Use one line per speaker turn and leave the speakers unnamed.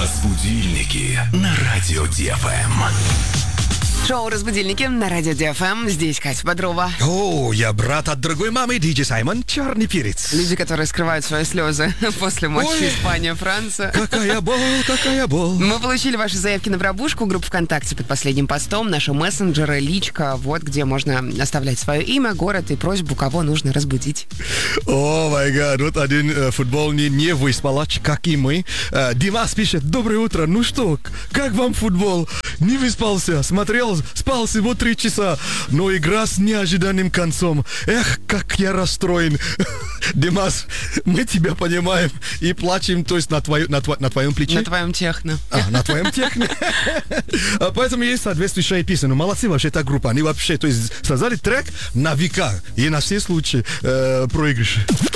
Разбудильники на радио ДФМ.
Шоу «Разбудильники» на радио ДФМ. Здесь Катя Бодрова.
О, я брат от другой мамы, Диджей Саймон, черный перец.
Люди, которые скрывают свои слезы после матча Испания-Франция.
Какая боль.
Мы получили ваши заявки на пробужку, группу ВКонтакте под последним постом, наши мессенджеры, личка, вот где можно оставлять свое имя, город и просьбу, кого нужно разбудить.
О, май гад, вот один футбольный не выспалач, как и мы. Димас пишет: доброе утро, ну что, как вам футбол? Не выспался, смотрел, спал всего 3 часа, но игра с неожиданным концом. Эх, как я расстроен. Димас, мы тебя понимаем и плачем, то есть на твоем плече.
На твоем техно.
На твоем техно. Поэтому есть соответствующая песня. Ну, молодцы вообще эта группа. Они вообще, то есть, создали трек на века и на все случаи проигрыши.